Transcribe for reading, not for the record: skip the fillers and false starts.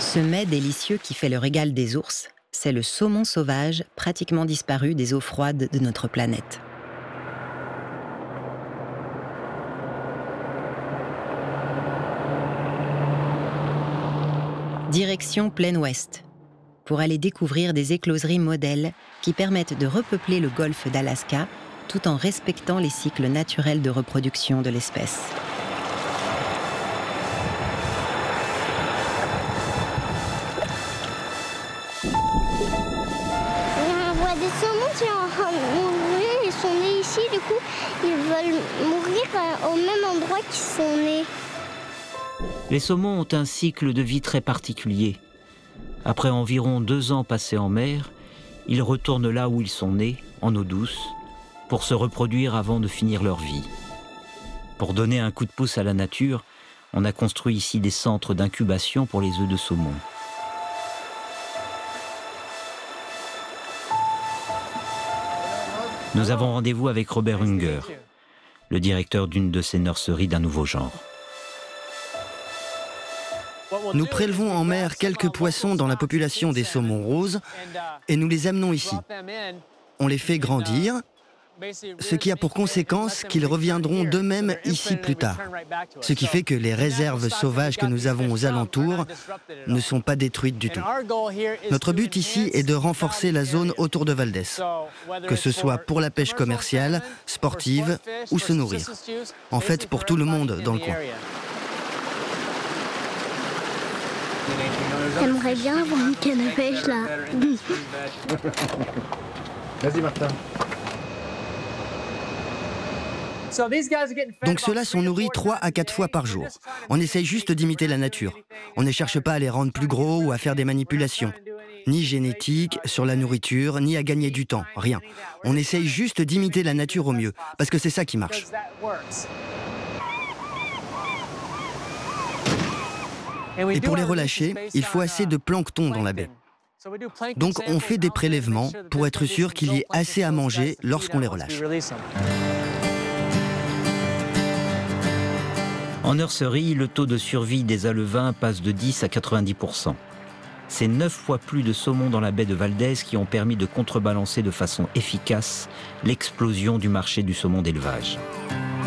Ce mets délicieux qui fait le régal des ours, c'est le saumon sauvage pratiquement disparu des eaux froides de notre planète. Direction Plaine Ouest, pour aller découvrir des écloseries modèles qui permettent de repeupler le golfe d'Alaska tout en respectant les cycles naturels de reproduction de l'espèce. On voit des saumons qui sont en train de mourir, ils sont nés ici, du coup ils veulent mourir au même endroit qu'ils sont nés. Les saumons ont un cycle de vie très particulier. Après environ 2 ans passés en mer, ils retournent là où ils sont nés, en eau douce, pour se reproduire avant de finir leur vie. Pour donner un coup de pouce à la nature, on a construit ici des centres d'incubation pour les œufs de saumon. Nous avons rendez-vous avec Robert Unger, le directeur d'une de ces nurseries d'un nouveau genre. Nous prélevons en mer quelques poissons dans la population des saumons roses et nous les amenons ici. On les fait grandir, ce qui a pour conséquence qu'ils reviendront d'eux-mêmes ici plus tard. Ce qui fait que les réserves sauvages que nous avons aux alentours ne sont pas détruites du tout. Notre but ici est de renforcer la zone autour de Valdez, que ce soit pour la pêche commerciale, sportive ou se nourrir. En fait, pour tout le monde dans le coin. J'aimerais bien avoir une canne à pêche là. Vas-y Martin. Donc ceux-là sont nourris 3 à 4 fois par jour. On essaye juste d'imiter la nature. On ne cherche pas à les rendre plus gros ou à faire des manipulations. Ni génétique, sur la nourriture, ni à gagner du temps, rien. On essaye juste d'imiter la nature au mieux, parce que c'est ça qui marche. Et pour les relâcher, il faut assez de plancton dans la baie. Donc on fait des prélèvements pour être sûr qu'il y ait assez à manger lorsqu'on les relâche. En nurserie, le taux de survie des alevins passe de 10 à 90%. C'est 9 fois plus de saumons dans la baie de Valdez qui ont permis de contrebalancer de façon efficace l'explosion du marché du saumon d'élevage.